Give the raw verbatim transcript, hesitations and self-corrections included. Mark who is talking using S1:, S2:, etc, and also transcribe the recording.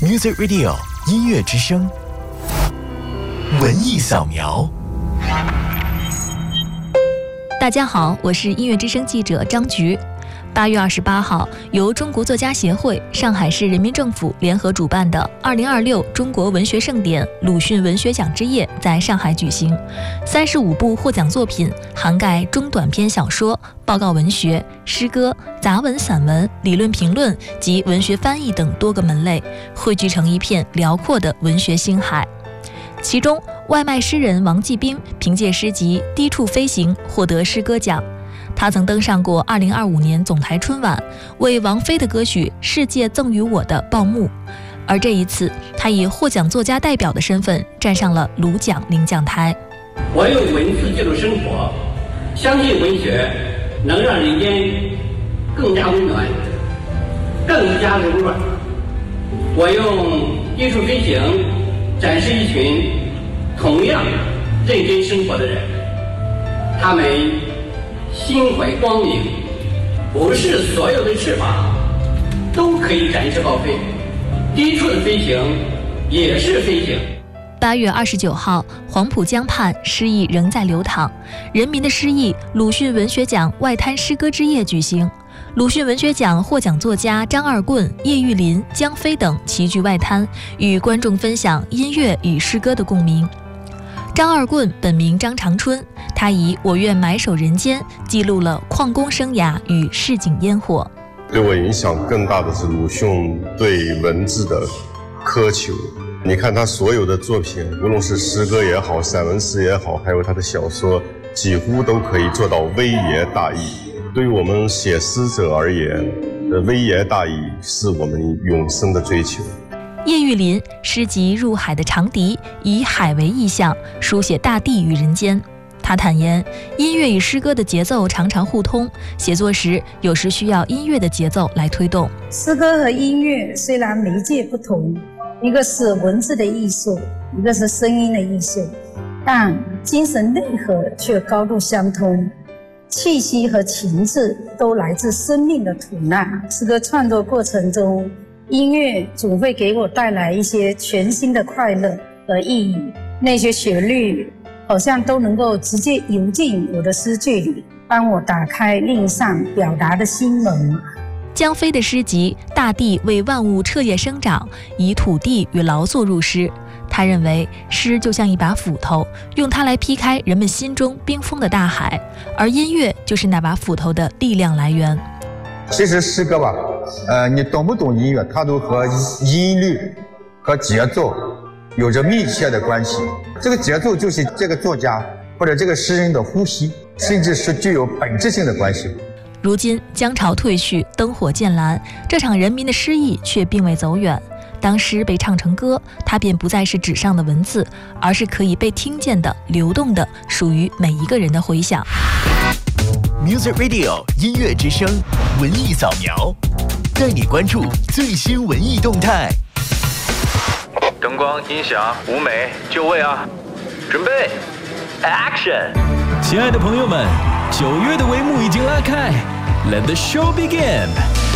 S1: Music Radio 音乐之声文艺扫描。
S2: 大家好，我是音乐之声记者张菊。八月二十八号，由中国作家协会、上海市人民政府联合主办的二零二六中国文学盛典鲁迅文学奖之夜在上海举行。三十五部获奖作品涵盖中短篇小说、报告文学、诗歌、杂文、散文、理论评论及文学翻译等多个门类，汇聚成一片辽阔的文学星海。其中，外卖诗人王继兵凭借诗集《低处飞行》获得诗歌奖。他曾登上过二零二五年总台春晚，为王菲的歌曲《世界赠予我的》报幕。而这一次，他以获奖作家代表的身份站上了鲁奖领奖台。
S3: 我用文字记录生活，相信文学能让人间更加温暖，更加柔软。我用低处飞行展示一群同样认真生活的人，他们心怀光明，不是所有的翅膀都可以展翅高飞，低处的飞行也是飞行。
S2: 八月二十九号，黄浦江畔诗意仍在流淌，人民的诗意鲁迅文学奖外滩诗歌之夜举行。鲁迅文学奖获奖作家张二棍、叶玉麟、江飞等齐聚外滩，与观众分享音乐与诗歌的共鸣。张二棍本名张长春，他以《我愿埋首人间》记录了矿工生涯与市井烟火。
S4: 对我影响更大的是鲁迅对文字的苛求。你看他所有的作品，无论是诗歌也好，散文诗也好，还有他的小说，几乎都可以做到微言大义。对于我们写诗者而言，微言大义是我们永生的追求。
S2: 叶玉麟诗集《入海的长笛》以海为意象，书写大地与人间。他坦言，音乐与诗歌的节奏常常互通，写作时有时需要音乐的节奏来推动。
S5: 诗歌和音乐虽然媒介不同，一个是文字的艺术，一个是声音的艺术，但精神内核却高度相通，气息和情志都来自生命的吐纳。诗歌创作过程中，音乐总会给我带来一些全新的快乐和意义，那些旋律好像都能够直接游进我的诗句里，帮我打开另一扇表达的心门。
S2: 江飞的诗集《大地为万物彻夜生长》以土地与劳作入诗。他认为诗就像一把斧头，用它来劈开人们心中冰封的大海，而音乐就是那把斧头的力量来源。
S6: 其实诗歌吧，呃，你懂不懂音乐，它都和音律和节奏有着密切的关系。这个节奏就是这个作家或者这个诗人的呼吸，甚至是具有本质性的关系。
S2: 如今江潮退去，灯火渐蓝，这场人民的诗意却并未走远。当诗被唱成歌，它便不再是纸上的文字，而是可以被听见的、流动的，属于每一个人的回响。
S1: Music Radio 音乐之声文艺扫描，带你关注最新文艺动态。
S7: 灯光、音响、舞美，就位啊！准备 ，Action！
S8: 亲爱的朋友们，九月的帷幕已经拉开 ，Let the show begin！